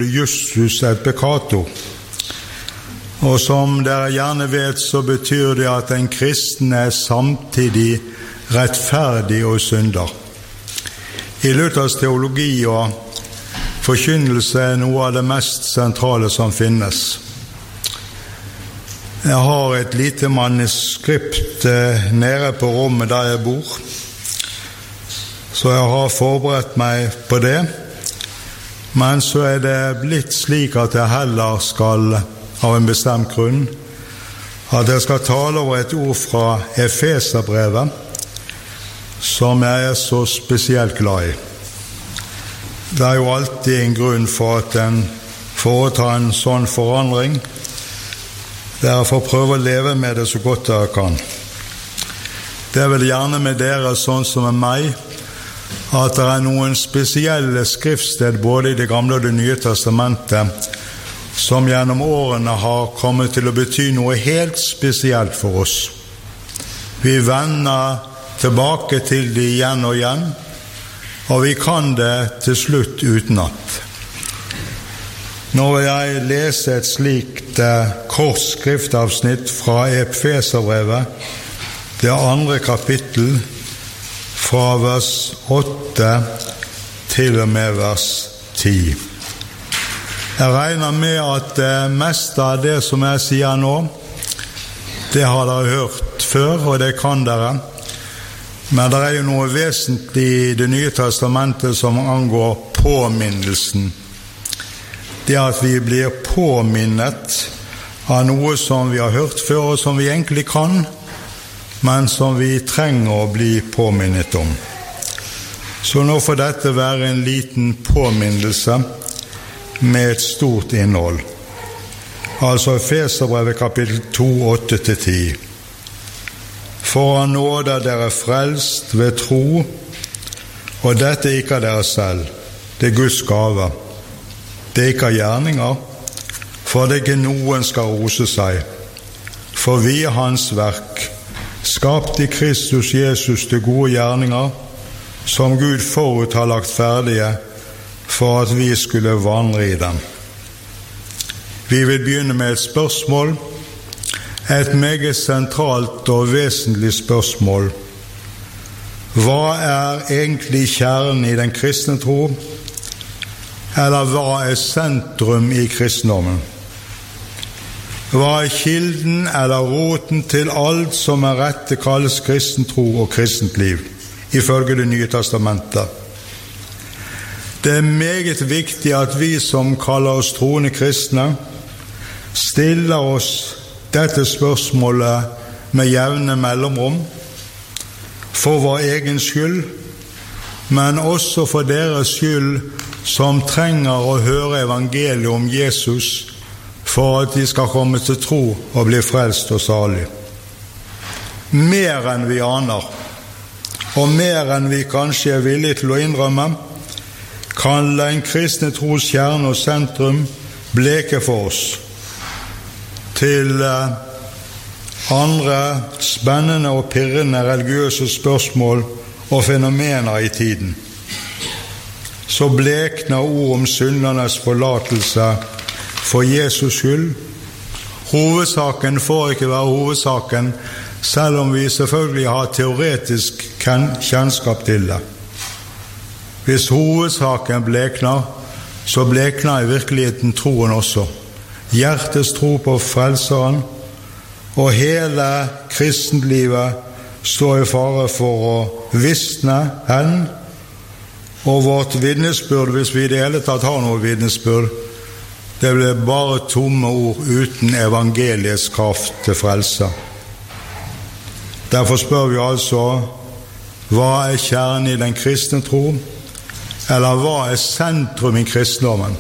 Justus et peccator. Og som dere gjerne vet, så betyr det at en kristen samtidig rettferdig og synder. I Luthers teologi og forkynnelse noe av det mest sentrale som finnes. Jeg har et lite manuskript nede på rommet der jeg bor, så jeg har forberedt meg på det. Men så det blitt slik at jeg heller skal av en bestemt grunn, at jeg skal tale over et ord fra Efeserbrevet, som jeg så spesielt glad I. Det jo alltid en grunn for at en foretar en sånn forandring. Dere får prøve å leve med det så godt dere kan. Det vel gjerne med dere, sånn som med meg, at det noen spesielle skriftsted både I det gamle og det nye testamentet som gjennom årene har kommet til å bety noe helt spesielt for oss. Vi vender tilbake til det igjen og igjen, og vi kan det til slutt utenat. Når jeg leser et slikt kort skriftavsnitt fra Efeserbrevet, det 2. kapittel, fra vers 8 til og med vers 10. Jeg regner med at det meste av det som jeg sier nå, det har dere hørt før, og det kan dere. Men det jo noe vesentlig I det nye testamentet som angår påminnelsen. Det at vi blir påminnet av noe som vi har hørt før, og som vi egentlig kan, men som vi trenger å bli påminnet om. Så nå får dette være en liten påminnelse med et stort innhold. Altså Efeserbrevet kapittel 2, 8-10. For av nåde dere frelst ved tro, og dette ikke av dere selv, det Guds gave. Det ikke av gjerninger, for det ikke noen skal rose seg. For vi hans verk, skapt I Kristus Jesus til gode gjerninger, som Gud forut har lagt ferdige, for at vi skulle vandre I dem. Vi vil begynne med et spørsmål, et meget sentralt og vesentlig spørsmål. Hva egentlig kjernen I den kristne tro? Eller hva sentrum I kristendommen? Hva kilden eller roten til alt som rette kalles kristen tro og kristent liv, ifølge det nye testamentet? Det meget viktig at vi som kaller oss troende kristne stiller oss dette spørsmålet med jevne mellomrom, for vår egen skyld, men også for deres skyld som trenger å høre evangeliet om Jesus for at de skal komme til tro og bli frelst og salig. Mer enn vi aner, og mer enn vi kanskje villige til å innrømme, kan den kristne tros kjerne og sentrum bleke for oss til andre spennende og pirrende religiøse spørsmål og fenomener I tiden. Så blekner ord om syndernes forlatelse for Jesus skyld. Hovedsaken får ikke være hovedsaken, selv om vi selvfølgelig har teoretisk kjennskap til det. Hvis hovedsaken blekner, så blekner I virkeligheten troen også. Hjertets tro på frelseren, og hele kristentlivet står I fare for å visne hen, og vårt vitnesbyrd, hvis vi I det hele tatt har noe vitnesbyrd, det blir bare tomme ord uten evangeliets kraft til frelse. Derfor spør vi altså, hva kjernen I den kristne tro? Eller hva sentrum I kristendommen?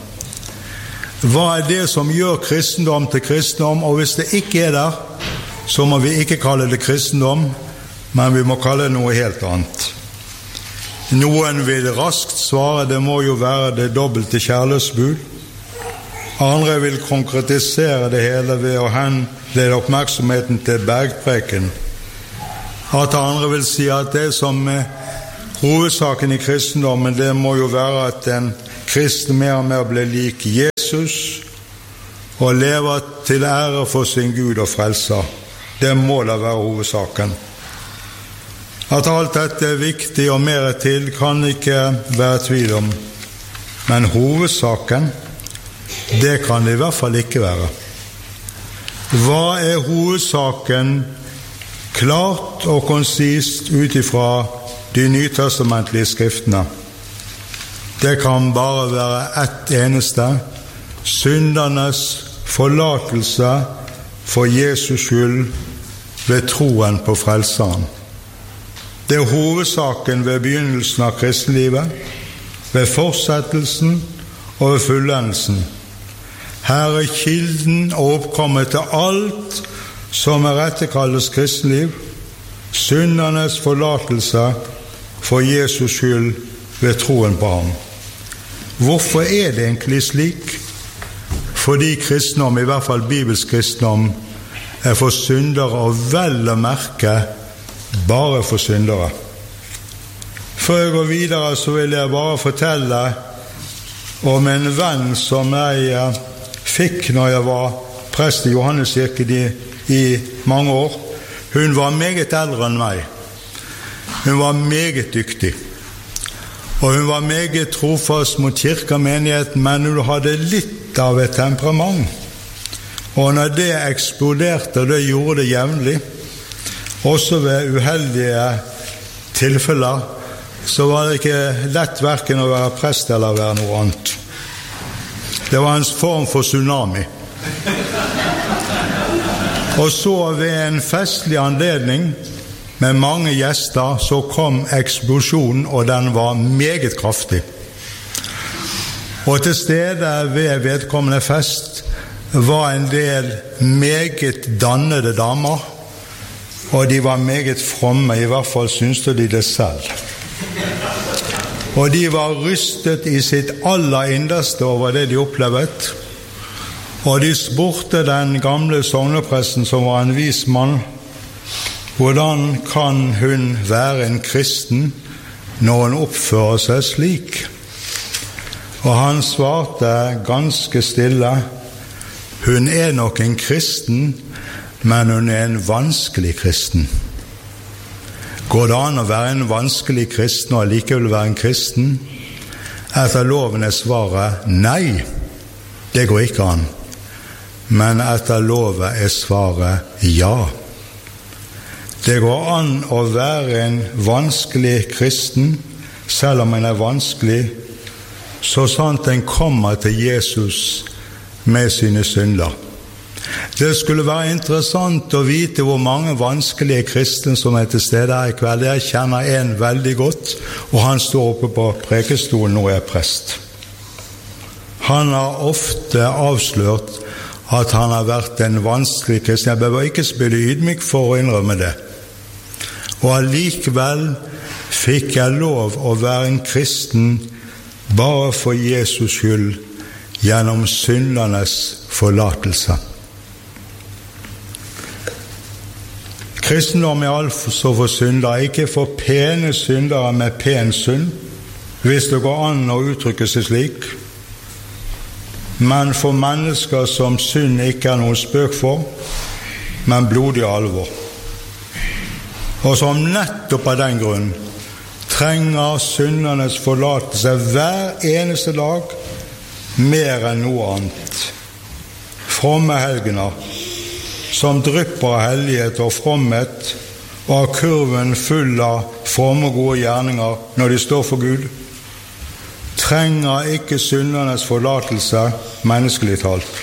Hva det som gjør kristendom til kristendom? Og hvis det ikke der, så må vi ikke kalle det kristendom, men vi må kalle det noe helt annet. Noen vil raskt svare, det må jo være det dobbelte kjærlighetsbud. Andre vil konkretisere det hele ved å henlede oppmerksomheten til bergpreken. At andre vil si at det som hovedsaken I kristendommen, det må jo være at en kristne mer og mer blir lik Jesus og lever til ære for sin Gud og frelser. Det må da være hovedsaken. At alt dette er viktig og mer til kan ikke være tvil om. Men hovedsaken, det kan det i hvert fall ikke være. Hva er hovedsaken klart og konsist ut ifra de nytestamentlige skriftene? Det kan bare være ett eneste: syndernes forlatelse for Jesus skyld ved troen på frelseren. Det er hovedsaken ved begynnelsen av kristenlivet, ved fortsettelsen og ved fullendelsen. Her er kilden og oppkommet til alt som er rette kalles kristenliv, syndernes forlatelse for Jesus skyld ved troen på ham. Hvorfor er det egentlig slik? Fordi kristendom, i hvert fall bibelsk kristendom, er for syndere og vel å merke bare for syndere. Før jeg går videre så vil jeg bare fortelle om en venn som jeg fikk når jeg var prest i Johanneskirken i mange år. Hun var meget eldre enn meg. Hun var meget dyktig. Og hun var meget trofast mot kirke og menighet, men hun hadde litt av et temperament. Og når det eksploderte, og det gjorde det jevnlig, også ved uheldige tilfeller, så var det ikke lett hverken å være prest eller være noe annet. Det var en form for tsunami. Og så ved en festlig anledning med mange gjester, så kom eksplosjonen, og den var meget kraftig. Og til stede ved vedkommende fest var en del meget dannede damer, og de var meget fromme, i hvert fall syntes de det selv. Og de var rystet i sitt aller innerste over det de opplevet. Og de spurte den gamle sognepresten, som var en vis mann, hvordan kan hun være en kristen når hun oppfører seg slik? Og han svarte ganske stille: hun er nok en kristen, men hun er en vanskelig kristen. Går det an å være en vanskelig kristen og likevel være en kristen? Etter loven er svaret nei, det går ikke an. Men etter loven er svaret ja. Det går an å være en vanskelig kristen, selv om en er vanskelig, så sant en kommer til Jesus med sine synder. Det skulle være interessant å vite hvor mange vanskelige kristne som er til stede her i kveld. Jeg kjenner en veldig godt, og han står oppe på prekestolen og er prest. Han har ofte avslørt at han har vært en vanskelig kristen. Jeg behøver ikke spille ydmyk for å innrømme det. Og allikevel fikk jeg lov å være en kristen bare for Jesus skyld, gjennom syndernes forlatelse. Kristendom er altså for syndere, ikke for pene syndere med pen synd, hvis det går an å uttrykke seg slik, men for mennesker som synd ikke er noe spøk for, men blodig alvor. Og som nettopp av den grunn trenger syndernes forlatelse hver eneste dag mer enn noe annet. Fromme helgener som drypper av hellighet og fromhet, og har kurven full av fromme og gode gjerninger når de står for Gud, trenger ikke syndernes forlatelse menneskelig talt.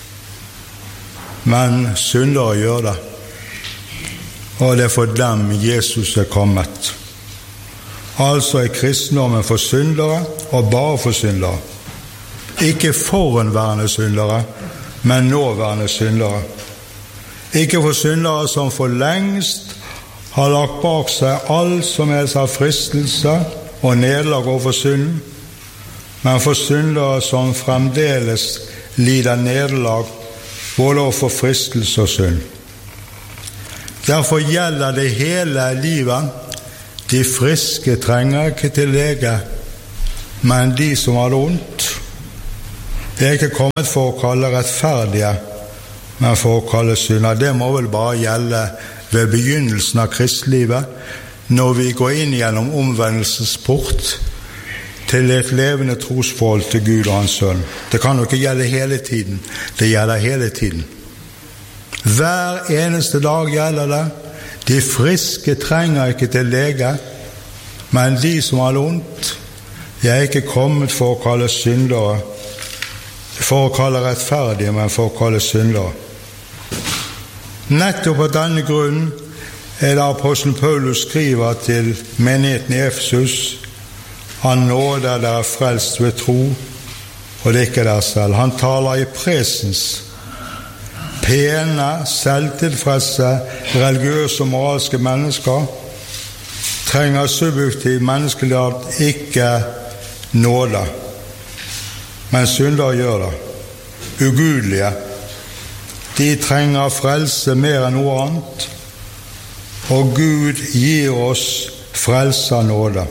Men syndere gjør det, og det er for dem Jesus er kommet. Altså er kristendommen for syndere og bare for syndere. Ikke forhenværende syndere, men nåværende syndere. Ikke for syndere som for lengst har lagt bak seg alt som helst av fristelse og nederlag overfor synden, men for syndere som fremdeles lider nederlag både overfor fristelse og synd. Derfor gjelder det hele livet. De friske trenger ikke til lege, men de som hadde ondt. Jeg er ikke kommet for å kalle rettferdige, men for å kalle synder. Det må vel bare gjelde ved begynnelsen av kristlivet, når vi går inn gjennom omvendelsesport til et levende trosforhold til Gud og hans sønn. Det kan jo ikke gjelde hele tiden. Det gjelder hele tiden. Hver eneste dag gjelder det. De friske trenger ikke til lege, men de som har ondt. Jeg er ikke kommet for å kalle syndere, for å kalle rettferdige, men for å kalle syndere. Nettopp på denne grunnen er det apostelen Paulus skriver til menigheten i Efesus: han nåde dere frelst ved tro, og det er ikke dere selv. Han taler i presens. Pene, selvtilfredse, religiøse og moralske mennesker trenger subjektiv menneskelig art ikke nåde, men syndere gjør det. Ugudelige. De trenger frelse mer enn noe annet, og Gud gir oss frelse av nåde.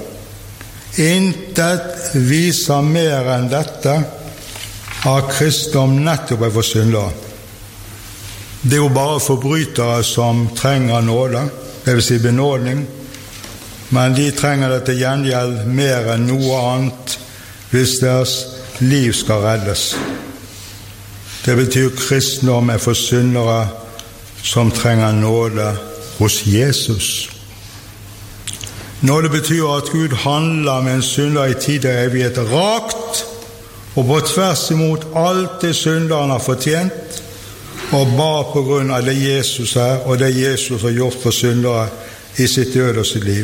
Intet viser mer enn dette av kristendom nettopp for syndere. Det er jo bare forbrytere som trenger nåde, det vil si benådning, men de trenger det til gjengjeld mer enn noe annet hvis deres liv skal reddes. Det betyr kristendom for syndere som trenger nåde hos Jesus. Nåde betyr at Gud handler med en synder i tid og evighet rakt og på tvers imot alt det synderen har fortjent, og bare på grunn av det Jesus er og det Jesus har gjort for syndere i sitt død og sitt liv.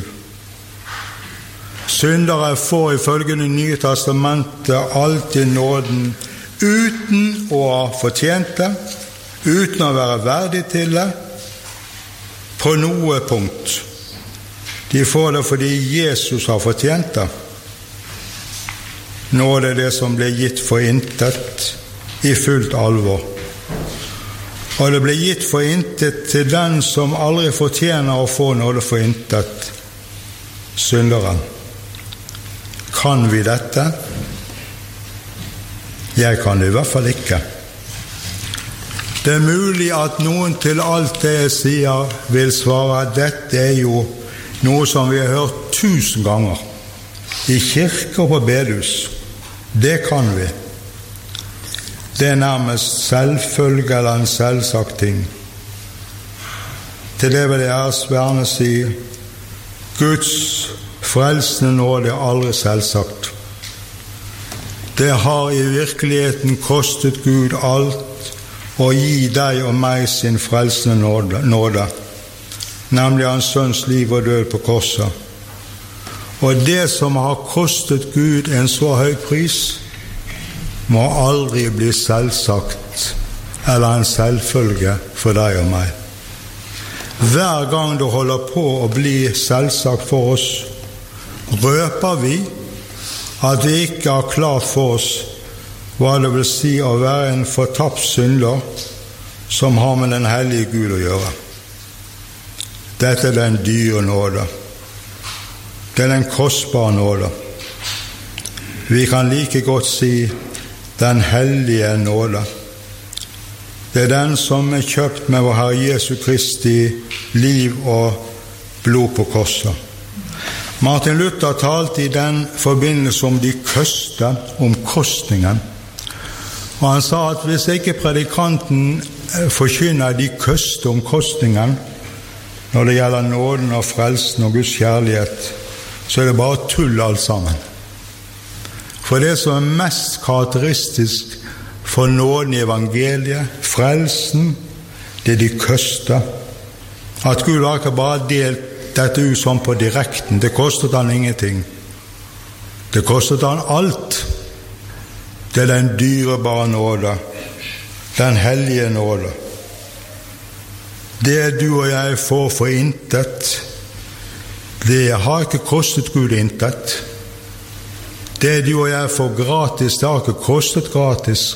Syndere får ifølge Det nye testamentet alltid nåden uten å ha fortjent det, uten å være verdig til det, på noe punkt. De får det fordi Jesus har fortjent det. Nå er det som ble gitt for intet i fullt alvor. Og det ble gitt for intet til den som aldri fortjener å få nåde for intet, synderen. Kan vi dette? Jeg kan det i hvert fall ikke. Det er mulig at noen til alt det jeg sier vil svare at dette er jo noe som vi har hørt 1000 ganger i kirke og på bedehus. Det kan vi. Det er nærmest selvfølge eller en selvsagt ting. Til det vil jeg gjerne si: Guds frelsende nåde er aldri selvsagt. Det har i virkeligheten kostet Gud alt å gi deg og meg sin frelsende nåde, nemlig hans sønns liv og død på korset. Og det som har kostet Gud en så høy pris, må aldri bli selvsagt eller en selvfølge for deg og meg. Hver gang det holder på å bli selvsagt for oss, røper vi at vi ikke har klart for oss hva det vil si å være en fortapt synder som har med den hellige Gud å gjøre. Dette er den dyre nåde. Det er den kostbare nåde. Vi kan like godt si den hellige nåde. Det er den som er kjøpt med vår Herre Jesu Kristi liv og blod på korset. Martin Luther talte i den forbindelse om de køste, omkostningen. Og han sa at hvis ikke predikanten forkynner de køste omkostningen når det gjelder nåden og frelsen og Guds kjærlighet, så er det bare tull alt sammen. For det som er mest karakteristisk for nåden i evangeliet, frelsen, det er de køste. At Gud har ikke bare delt dette ut sånn på direkten. Det kostet han ingenting. Det kostet han alt. Det er den dyrebare nåde, den hellige nåde. Det du og jeg får for intet, det har ikke kostet Gud intet. Det du og jeg får gratis, det har ikke kostet gratis.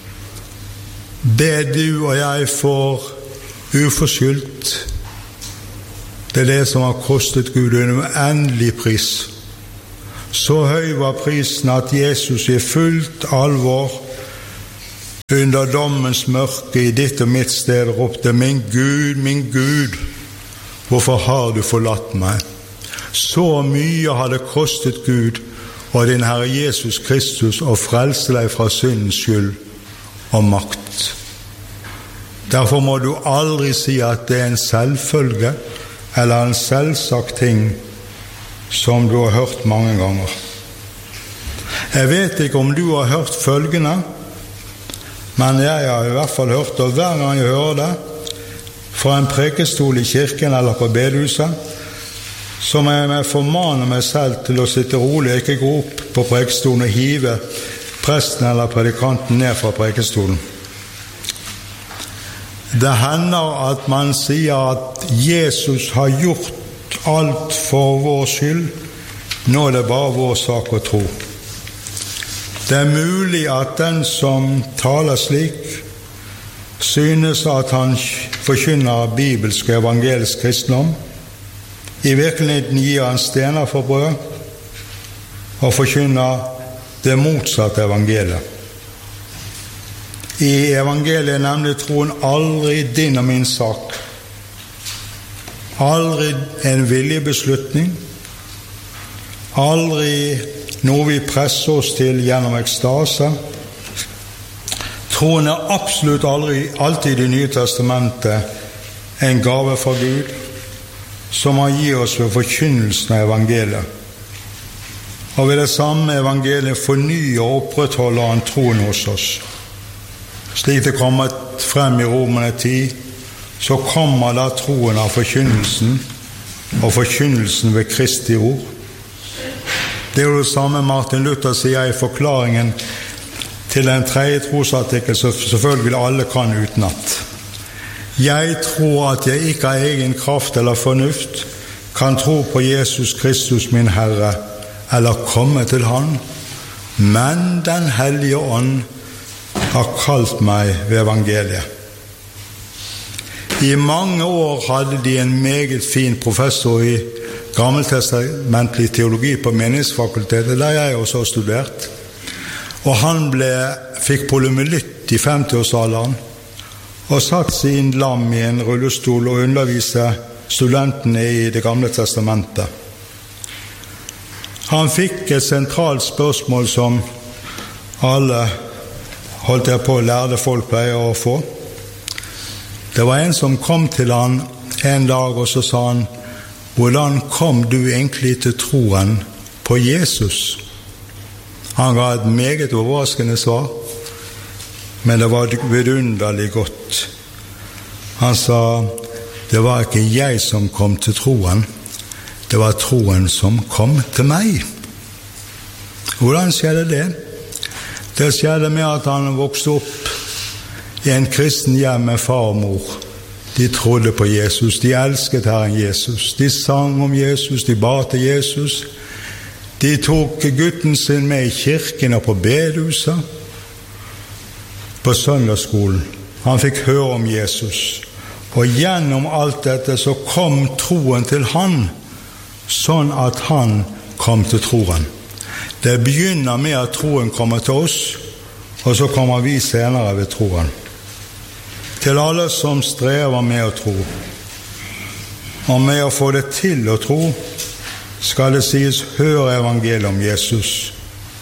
Det du og jeg får uforskyldt, det er det som har kostet Gud en uendelig pris. Så høy var prisen at Jesus I fullt alvor under dommens mørke I ditt og mitt sted ropte, min Gud, hvorfor har du forlatt meg? Så mye har det kostet Gud og din Herre Jesus Kristus å frelse deg fra syndens skyld og makt. Derfor må du aldri si at det en selvfølge eller en selvsagt ting som du har hørt mange ganger. Jeg vet ikke om du har hørt følgende, men jeg har I hvert fall hørt, og hver gang jeg hører det, fra en prekestol I kirken eller på bedehuset, så må jeg formane meg selv til å sitte rolig, ikke gå opp på prekestolen og hive presten eller predikanten ned fra prekestolen. Det hender at man sier at Jesus har gjort alt for vår skyld, nå det bare vår sak å tro. Det mulig at den som taler slik, synes at han forkynner bibelsk og evangelisk kristendom, I virkeligheten gir han stener for brød, og forkynner det motsatte evangeliet. I evangeliet nemlig troen aldri din og min sak, aldri en viljebeslutning, aldri noe vi presser oss til gjennom ekstase. Troen absolutt alltid I Nye Testamentet en gave fra Gud, som han gir oss ved forkynnelsen av evangeliet. Og ved det samme evangeliet fornyer og opprettholder han troen hos oss. Slik det kommer frem I Romerne 10, så kommer da troen av forkynnelsen, og forkynnelsen ved Kristi ord. Det jo det samme Martin Luther sier I forklaringen til den tredje trosartikkel, så selvfølgelig alle kan utenat. Jeg tror at jeg ikke av egen kraft eller fornuft kan tro på Jesus Kristus min Herre, eller komme til han, men den hellige ånd har kalt meg ved evangeliet. I mange år hadde de en meget fin professor I gammeltestamentlig teologi på Menighetsfakultetet, der jeg også har studert. Og han fikk polymyelitt I 50-årsalderen, og satt sin lam I en rullestol og underviste studentene I det gamle testamentet. Han fikk et sentralt spørsmål som alle holdt jeg på lærde folk pleier å få. Det var en som kom til han en dag, og så sa han, hvordan kom du egentlig til troen på Jesus? Han ga et meget overraskende svar, men det var vidunderlig godt. Han sa, det var ikke jeg som kom til troen, det var troen som kom til meg. Hvordan skjedde det? Det skjedde med at han vokste opp I en kristen hjem med far og mor. De trodde på Jesus, de elsket Herren Jesus, de sang om Jesus, de ba til Jesus, de tok gutten sin med I kirken og på bedehuset, på søndagsskolen. Han fikk høre om Jesus, og gjennom alt dette så kom troen til han, sånn at han kom til troen. Det begynner med at troen kommer til oss, og så kommer vi senere ved troen. Til alle som strever med å tro, og med å få det til å tro, skal det sies, hør evangeliet om Jesus.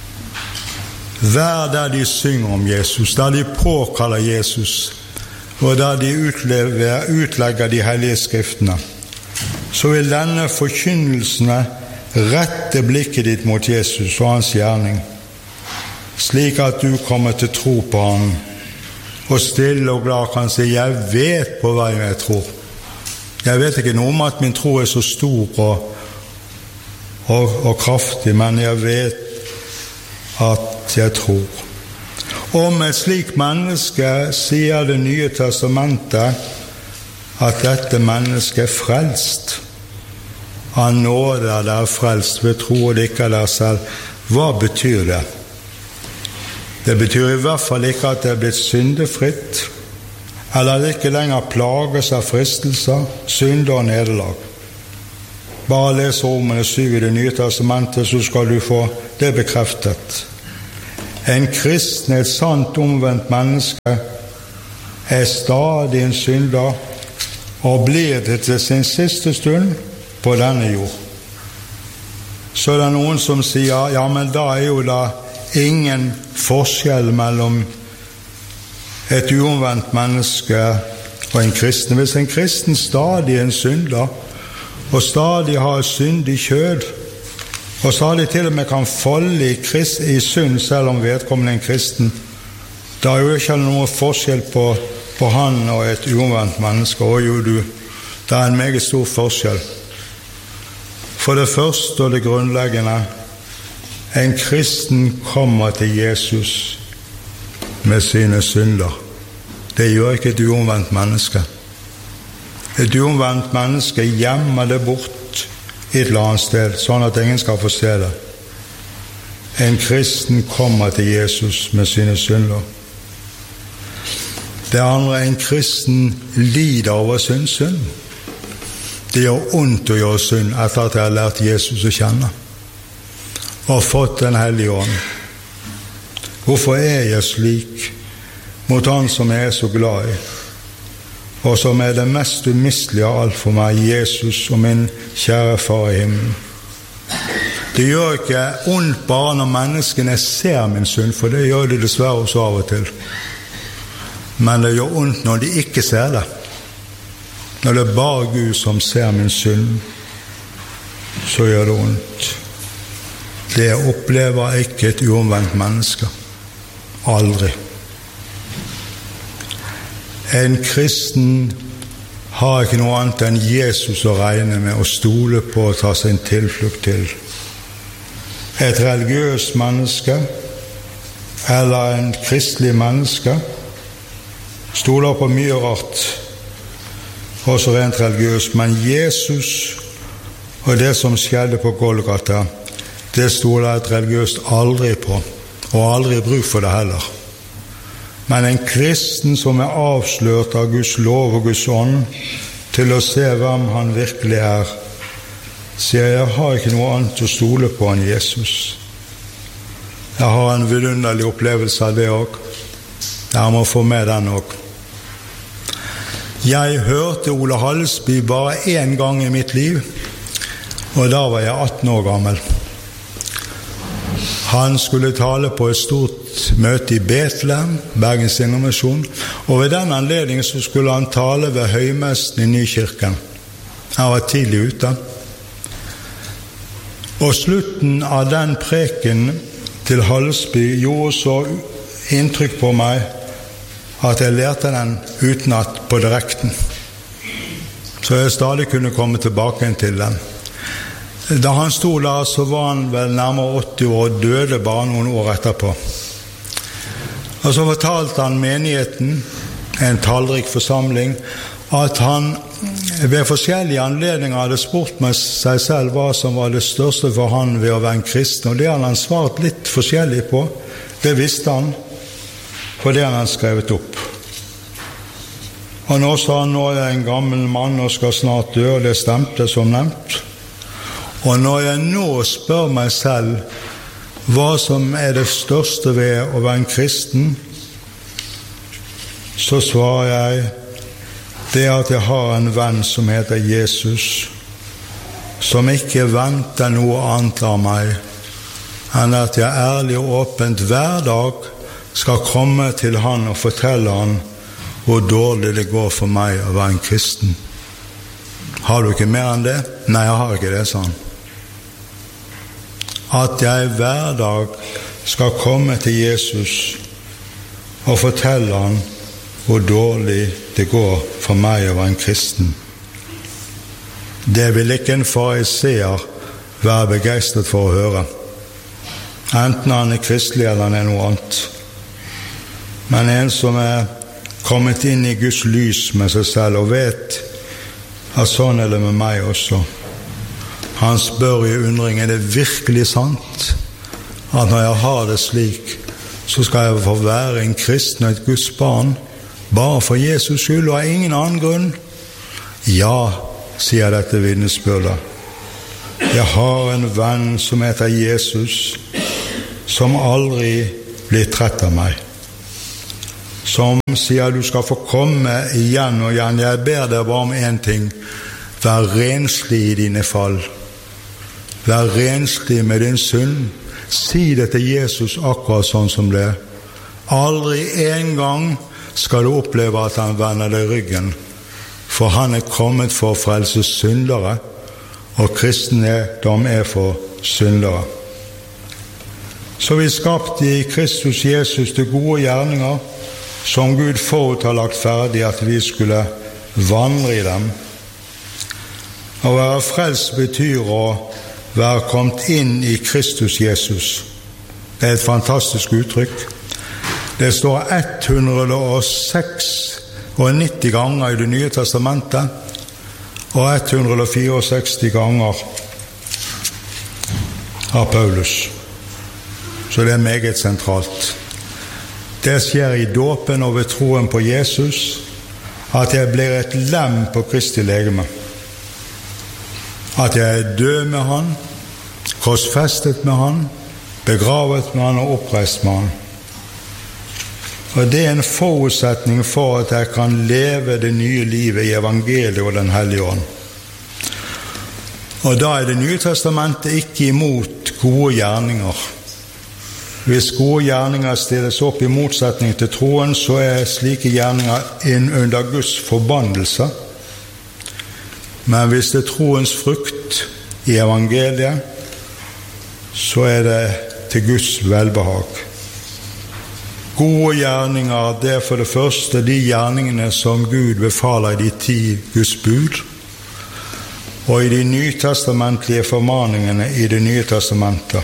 Vær der de synger om Jesus, der de påkaller Jesus, og der de utlegger de hellige skriftene, så vil denne forkynnelsene rette blikket ditt mot Jesus og hans gjerning, slik at du kommer til tro på han, og stille og glad kan si, jeg vet på hva jeg tror. Jeg vet ikke noe om at min tro så stor og kraftig, men jeg vet at jeg tror. Om et slikt menneske sier det nye testamentet at dette mennesket frelst. Han nåde der frelst ved tro og det ikke der selv. Hva betyr det? Det betyr I hvert fall ikke at det blitt syndefritt, eller det ikke lenger plages av fristelser, synd og nederlag. Bare les Romerne 7 i Det nye testamentet, så skal du få det bekreftet. En kristen, et sant omvendt menneske, stadig en synder, og blir det til sin siste stund på denne jord. Så det noen som sier, ja, men da jo da ingen forskjell mellom et uomvendt menneske og en kristen. Hvis en kristen stadig en synder, og stadig har syndig kjød, og stadig til og med kan falle i synd selv om vedkommende en kristen, da jo ikke noen forskjell på han og et uomvendt menneske. Og jo, det en meget stor forskjell. For det første og det grunnleggende, en kristen kommer til Jesus med sine synder. Det gjør ikke et uomvendt menneske. Et uomvendt menneske gjemmer det bort i et eller annet sted, sånn at ingen skal få se det. En kristen kommer til Jesus med sine synder. Det andre, en kristen lider over sin synd. Det gjør ondt å gjøre synd etter at jeg har lært Jesus å kjenne og fått den hellige ånd. Hvorfor jeg slik mot han som jeg så glad i, og som det mest umistelige av alt for meg, Jesus og min kjære far i himmelen? Det gjør ikke ondt bare når menneskene ser min synd, for det gjør det dessverre også av og til. Men det gjør ondt når de ikke ser det. Når det bare Gud som ser min synd, så gjør det ondt. Det opplever ikke et uomvendt menneske. Aldri. En kristen har ikke noe annet enn Jesus å regne med, å stole på og ta sin tilflukt til. Et religiøst menneske eller en kristelig menneske stoler på mye rart, også rent religiøst, men Jesus og det som skjedde på Golgata, det stoler et religiøst aldri på, og aldri bruk for det heller. Men en kristen som avslørt av Guds lov og Guds ånd til å se hvem han virkelig sier, jeg har ikke noe annet å stole på enn Jesus. Jeg har en vidunderlig opplevelse av det også. Jeg må få med den også. Jeg hørte Ole Hallesby bare en gang i mitt liv, og da var jeg 18 år gammel. Han skulle tale på et stort møte i Betlehem, Bergens Indremisjon, og ved den anledningen så skulle han tale ved høymessen i Nykirken. Han var tidlig ute. Og slutten av den preken til Hallesby gjorde så inntrykk på meg at jeg lærte den utenat på direkten, så jeg stadig kunne komme tilbake til den. Da han stod der, så var han vel nærmere 80 år og døde bare noen år etterpå. Og så fortalte han menigheten, en tallrik forsamling, at han ved forskjellige anledninger hadde spurt med seg selv hva som var det største for han ved å være en kristen, og det hadde han svart litt forskjellig på. Det visste han, for det hadde han skrevet opp. Og nå sa han, nå er jeg en gammel mann og skal snart dø, og det stemte som nevnt. Og når jeg nå spør meg selv hva som det største ved å være en kristen, så svarer jeg det at jeg har en venn som heter Jesus, som ikke venter noe annet av meg enn at jeg ærlig og åpent hver dag skal komme til han og fortelle han hvor dårlig det går for meg å være en kristen. Har du ikke mer enn det? Nei, jeg har ikke det, sa han. At jeg hver dag skal komme til Jesus og fortelle han hvor dårlig det går for meg å være en kristen. Det vil ikke en fariseer være begeistret for å høre, enten han kristelig eller han noe annet. Men en som kommet inn i Guds lys med seg selv og vet at sånn det med meg også, han spør i undring, det virkelig sant at når jeg har det slik, så skal jeg få være en kristen og et Guds barn, bare for Jesus skyld og av ingen annen grunn? Ja, sier dette vitnesbyrdet. Jeg har en venn som heter Jesus, som aldri blir trett av meg, som sier du skal få komme igjen og igjen. Jeg ber deg bare om en ting: vær renslig i dine fall, vær renslig med din synd. Si det til Jesus akkurat sånn som det. Aldri en gang skal du oppleve at han vender deg ryggen, for han kommet for å frelse syndere, og kristendom for syndere. Så vi skapt i Kristus Jesus til gode gjerninger, som Gud forut har lagt ferdig at vi skulle vandre i dem. Å være frelst betyr å være kommet inn i Kristus Jesus. Det et fantastisk uttrykk. Det står 196 ganger i Det nye testamentet, og 164 ganger av Paulus. Så det meget sentralt. Det skjer i dåpen og ved troen på Jesus, at jeg blir et lem på Kristi legeme. At jeg død med han, korsfestet med han, begravet med han og oppreist med han. Og det en forutsetning for at jeg kan leve det nye livet i evangeliet og den hellige ånd. Og da Det nye testamentet ikke imot gode gjerninger. Hvis gode gjerninger stilles opp i motsetning til troen, så slike gjerninger inn under Guds forbannelse. Men hvis det troens frukt i evangeliet, så det til Guds velbehag. Gode gjerninger, det for det første de gjerningene som Gud befaler i de 10 Guds bud, og i de nytestamentlige formaningene i Det nye testamentet.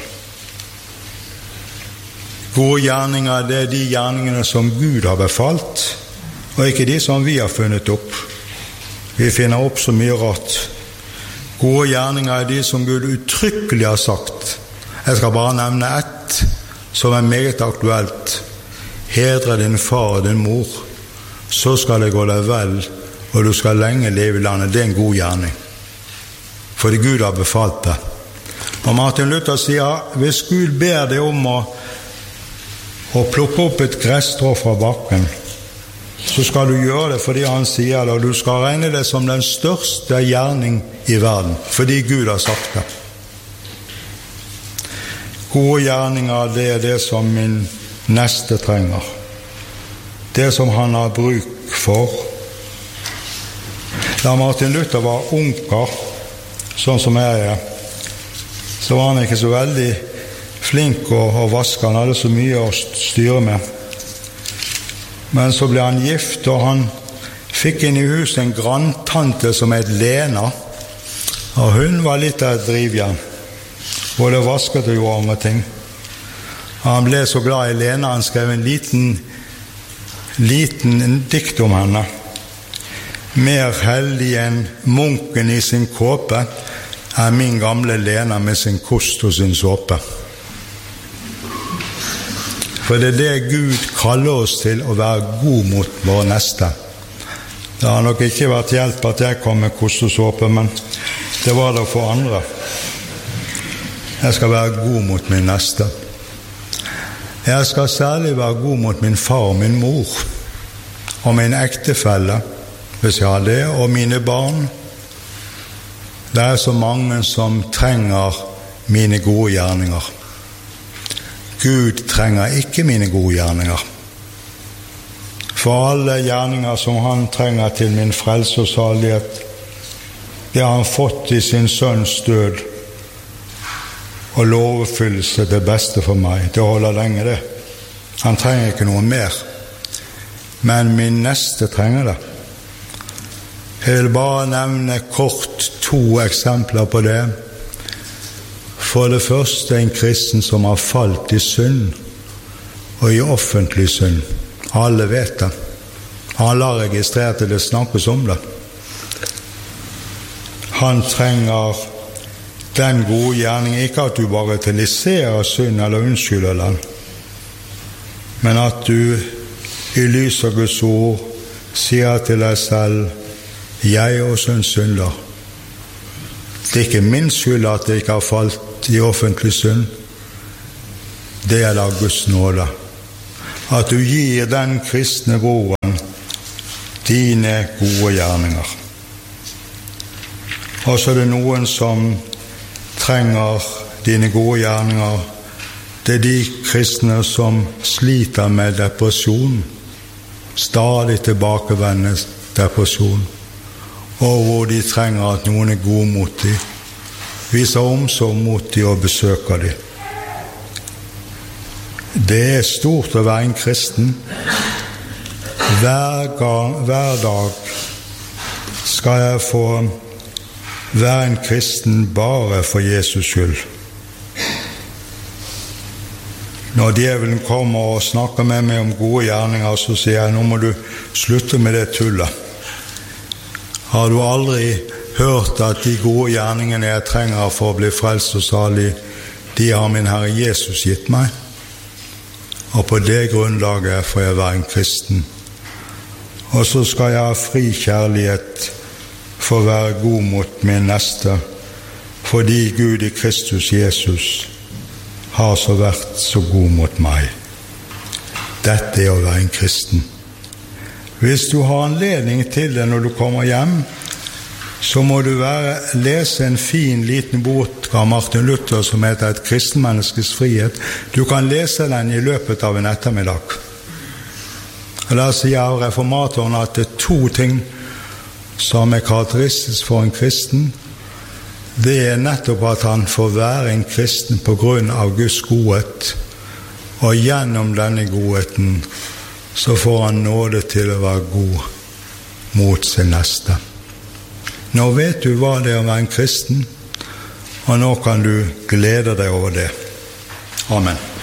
Gode gjerninger, det de gjerningene som Gud har befalt, og ikke de som vi har funnet opp. Vi finner opp så mye rart. Gode gjerninger de som Gud uttrykkelig har sagt. Jeg skal bare nevne ett som meget aktuelt. Hedre din far og din mor, så skal det gå deg vel, og du skal lenge leve i landet. Det en god gjerning, fordi Gud har befalt det. Og Martin Luther sier, hvis Gud ber deg om å plukke opp et gresstrå fra bakken, så skal du gjøre det fordi han sier det, og du skal regne det som den største gjerning i verden, fordi Gud har sagt det. Gode gjerninger, det det som min neste trenger. Det som han har bruk for. Da Martin Luther var unker, sånn som jeg så var han ikke så veldig flink å vaske. Han hadde så mye å styre med. Men så ble han gift, og han fikk inn i huset en grandtante som het Lena, og hun var litt av et drivjern. Både vasket og gjorde andre ting. Han ble så glad i Lena, han skrev en liten dikt om henne. Mer heldig enn munken i sin kåpe min gamle Lena med sin kost og sin såpe. For det Gud kaller oss til, å være god mot vår neste. Det har nok ikke vært hjelp at jeg kom med kost og såpe, men det var det for andre. Jeg skal være god mot min neste. Jeg skal særlig være god mot min far og min mor, og min ektefelle, hvis jeg har det, og mine barn. Det så mange som trenger mine gode gjerninger. Gud trenger ikke mine gode gjerninger. For alle gjerninger som han trenger til min frelse og salighet, det har han fått i sin sønns død, og lovoppfyllelse det beste for meg. Det holder lenge det. Han trenger ikke noe mer. Men min neste trenger det. Jeg vil bare nevne kort 2 eksempler på det. For det første en kristen som har falt i synd, og i offentlig synd. Alle vet det. Alle har registrert det snakkes om det. Han trenger den gode gjerning, ikke at du bagatelliserer synd eller unnskylder den, men at du i lys av Guds ord sier til deg selv, jeg også en synder. Det ikke min skyld at jeg ikke har falt i offentlig synd. Det da Guds nåde. At du gir den kristne broren dine gode gjerninger. Og så det noen som trenger dine gode gjerninger. Det de kristne som sliter med depresjon, stadig tilbakevendende depresjon, og hvor de trenger at noen god mot dem, viser omsorg mot dem og besøker dem. Det stort å være en kristen. Hver dag skal jeg få være en kristen bare for Jesus skyld. Når djevelen kommer og snakker med meg om gode gjerninger, så sier jeg, nå må du slutte med det tullet. Har du aldri hørt at de gode gjerningene jeg trenger for å bli frelst og salig, de har min Herre Jesus gitt meg? Og på det grunnlaget får jeg være en kristen. Og så skal jeg ha fri kjærlighet for å være god mot min neste, fordi Gud i Kristus Jesus har så vært så god mot meg. Dette å være en kristen. Hvis du har anledning til det når du kommer hjem, så må du lese en fin liten bok av Martin Luther som heter Et kristenmenneskes frihet. Du kan lese den i løpet av en ettermiddag. Og der sier reformatoren at det 2 ting som karakteristisk for en kristen. Det nettopp at han får være en kristen på grunn av Guds godhet, og gjennom denne godheten så får han nåde til å være god mot sin neste. Nå vet du hva det å være en kristen, og nå kan du glede deg over det. Amen.